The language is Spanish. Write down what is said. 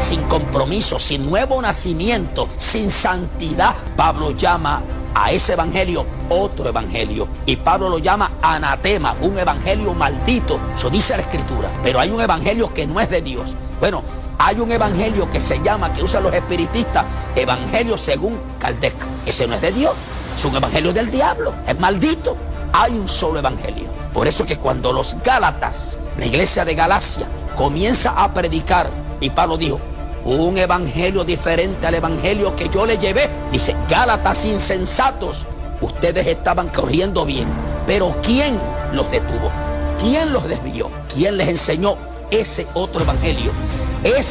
sin compromiso, sin nuevo nacimiento, sin santidad, Pablo llama a ese evangelio otro evangelio. Y Pablo lo llama anatema, un evangelio maldito. Eso dice la Escritura. Pero hay un evangelio que no es de Dios. Bueno, hay un evangelio que se llama, que usan los espiritistas, evangelio según Kardec. Ese no es de Dios, es un evangelio del diablo, es maldito. Hay un solo evangelio. Por eso que cuando los Gálatas, la iglesia de Galacia, comienza a predicar, y Pablo dijo, un evangelio diferente al evangelio que yo le llevé. Dice, Gálatas insensatos, ustedes estaban corriendo bien, pero ¿quién los detuvo? ¿Quién los desvió? ¿Quién les enseñó ese otro evangelio?